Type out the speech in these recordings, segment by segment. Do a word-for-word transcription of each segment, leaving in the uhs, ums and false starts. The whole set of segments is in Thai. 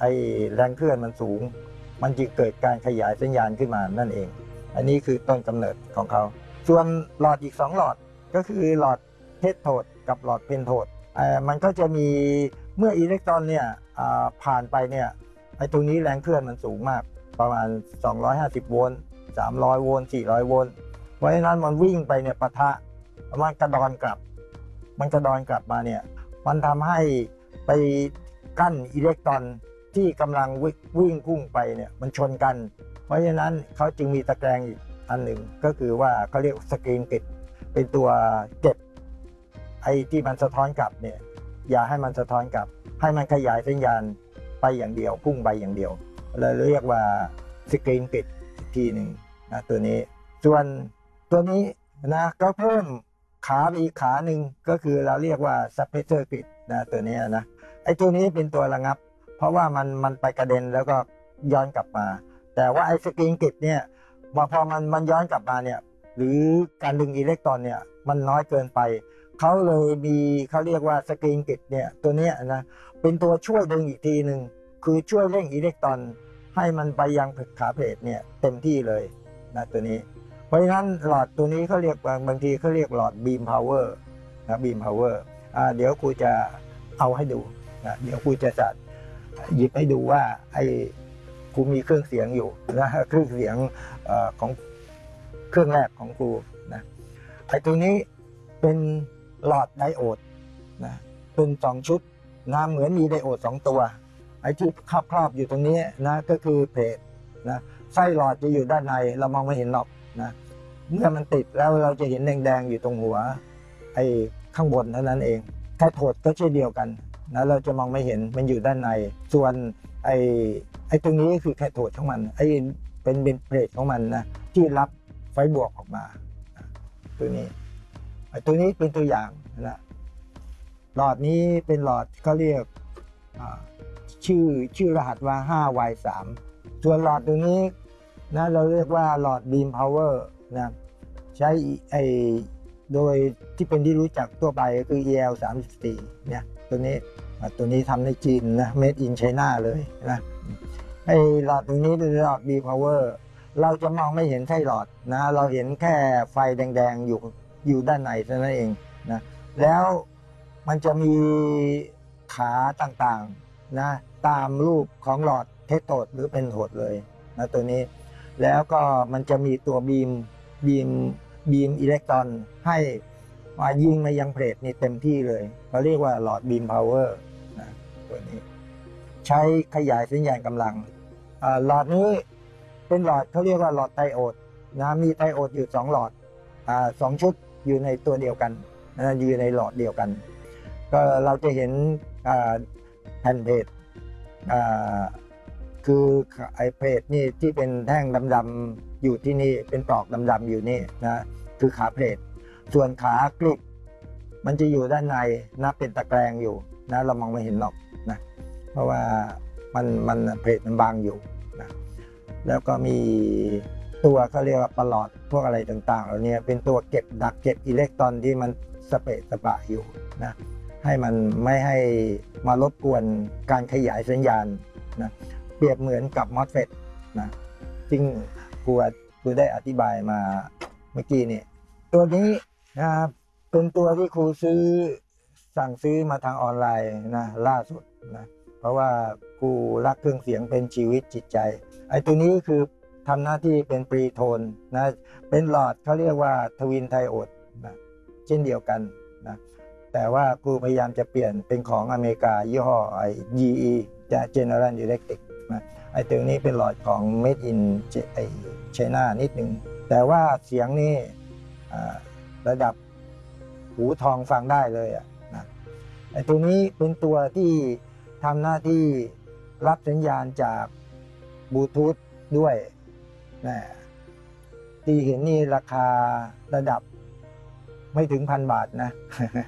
อ้แรงเคลื่อนมันสูงมันจะเกิดการขยายสัญญาณขึ้นมานั่นเองอันนี้คือต้นกำเนิดของเขาส่วนหลอดอีกสองหลอดก็คือหลอดเทสโทดกับหลอดเพนโทดมันก็จะมีเมื่ออิเล็กตรอนเนี่ยผ่านไปเนี่ยไอ้ตรงนี้แรงเคลื่อนมันสูงมากประมาณสองร้อยห้าสิบโวลต์สามร้อยโวลต์สี่ร้อยโวลต์เพราะฉะนั้นมันวิ่งไปเนี่ยปะทะมันกระดอนกลับมันกระดอนกลับมาเนี่ยมันทำให้ไปกั้นอิเล็กตรอนที่กำลังวิ่งพุ่งไปเนี่ยมันชนกันเพราะฉะนั้นเขาจึงมีตะแกรงอีกอันหนึ่งก็คือว่าเขาเรียกสกรีนเก็บเป็นตัวเก็บไอ้ที่มันสะท้อนกลับเนี่ยอย่าให้มันสะท้อนกลับให้มันขยายสัญญาณไปอย่างเดียวพุ่งไปอย่างเดียวเลยเรียกว่าสกรีนเก็บอีกทีหนึ่งนะตัวนี้ส่วนตัวนี้นะก็เพิ่มขาอีกขาหนึ่งก็คือเราเรียกว่าซับเพรสเซอร์กริดนะตัวนี้นะไอ้ตัวนี้เป็นตัวระงับเพราะว่ามันมันไปกระเด็นแล้วก็ย้อนกลับมาแต่ว่าไอ้สกรีนกริดเนี่ยพอมันมันย้อนกลับมาเนี่ยหรือการดึงอิเล็กตรอนเนี่ยมันน้อยเกินไปเขาเลยมีเขาเรียกว่าสกรีนกริดเนี่ยตัวนี้นะเป็นตัวช่วยดึงอีกทีหนึ่งคือช่วยเร่งอิเล็กตรอนให้มันไปยังขาเพลทเนี่ยเต็มที่เลยนะตัวนี้เพราะฉะนั้นหลอดตัวนี้เขาเรียกบางทีเขาเรียกหลอดบีมพาวเวอร์นะบีมพาวเวอร์อ่าเดี๋ยวครูจะเอาให้ดูนะเดี๋ยวครูจะจัดหยิบให้ดูว่าไอ้ครูมีเครื่องเสียงอยู่นะเครื่องเสียงเอ่อของเครื่องแรกของครูนะไอ้ตัวนี้เป็นหลอดไดโอดนะเป็นสองชุดนะเหมือนมีไดโอดสองตัวไอ้ที่ครอบครอบอยู่ตรงนี้นะก็คือเพลทนะไส้หลอดจะอยู่ด้านในเรามองไม่เห็นหรอกนะเมื่อมันติดแล้วเราจะเห็นแดงๆอยู่ตรงหัวไอ้ข้างบนเท่านั้นเองแคโทดก็เช่นเดียวกันนะเราจะมองไม่เห็นมันอยู่ด้านในส่วนไอ้ไอ้ตรงนี้คือแคโทดของมันไอ้เป็นเป็นเพลทของมันนะที่รับไฟบวกออกมาตัวนี้ไอ้ตัวนี้เป็นตัวอย่างนะหลอดนี้เป็นหลอดเขาเรียกชื่อชื่อรหัสว่า ห้า วาย สาม ส่วนหลอดตัวนี้นะเราเรียกว่าหลอดบีมพาวเวอร์นะใช้ไอโดยที่เป็นที่รู้จักทั่วไปก็คือ อี แอล สามสิบสี่เนี่ยตัวนี้ตัวนี้ทำในจีนนะ Made in China เลยนะไอหลอดตรงนี้เป็นหลอด บีมพาวเวอร์เราจะมองไม่เห็นไส้หลอดนะเราเห็นแค่ไฟแดงๆอยู่อยู่ด้านในเท่านั้นเองนะแล้วมันจะมีขาต่างๆนะตามรูปของหลอดเทสโทดหรือเป็นโทดเลยนะตัวนี้แล้วก็มันจะมีตัวบีมบีมบีมอิเล็กตรอนให้มายิงมายังเพลทนี่เต็มที่เลยเขาเรียกว่าหลอดบีมพาวเวอร์นะตัวนี้ใช้ขยายสัญญาณกำลังหลอดนี้เป็นหลอดเขาเรียกว่าหลอดไดโอดนะมีไดโอดอยู่สองหลอดอ่าสองชุดอยู่ในตัวเดียวกันนะอยู่ในหลอดเดียวกันก็เราจะเห็นแผ่นเพลทคือไอเพลทนี่ที่เป็นแท่งดำๆอยู่ที่นี่เป็นปลอกดำๆอยู่นี่นะคือขาเพลทส่วนขากริบมันจะอยู่ด้านในนะเป็นตะแกรงอยู่นะเรามองไม่เห็นหรอกนะเพราะว่ามันมันเพลทมันบางอยู่นะแล้วก็มีตัวเขาเรียกว่าปลอดพวกอะไรต่างๆเหล่านี้เป็นตัวเก็บดักเก็บอิเล็กตรอนที่มันสเปะสปะอยู่นะให้มันไม่ให้มารบกวนการขยายสัญญาณนะเปรียบเหมือนกับมอสเฟตนะซึ่งครูครูได้อธิบายมาเมื่อกี้นี่ตัวนี้นะครับเป็นตัวที่ครูซื้อสั่งซื้อมาทางออนไลน์นะล่าสุดนะเพราะว่าครูรักเครื่องเสียงเป็นชีวิตจิตใจไอ้ตัวนี้คือทำหน้าที่เป็นปรีโทนนะเป็นหลอดเขาเรียกว่าทวินไทโอดนะเช่นเดียวกันนะแต่ว่าครูพยายามจะเปลี่ยนเป็นของอเมริกายี่ห้อไอ้ จี อี จะ General Electric นะไอ้ตัวนี้เป็นหลอดของ Made in China นิดนึงแต่ว่าเสียงนี่ระดับหูทองฟังได้เลยอ่ะนะไอ้ตัวนี้เป็นตัวที่ทำหน้าที่รับสัญญาณจากบลูทูธด้วยนะที่เห็นนี่ราคาระดับไม่ถึงพันบาทนะ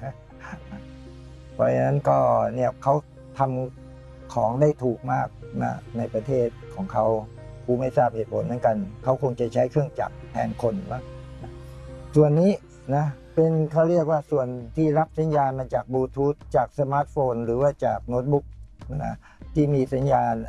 เพราะฉะนั้นก็เนี่ยเขาทำของได้ถูกมากนะในประเทศของเขากูไม่ทราบเหตุผลเหมือนกันเขาคงจะใช้เครื่องจักรแทนคนมั้งส่วนนี้นะเป็นเขาเรียกว่าส่วนที่รับสัญญาณมาจากบลูทูธจากสมาร์ทโฟนหรือว่าจากโน้ตบุ๊กนะที่มีสัญญาณ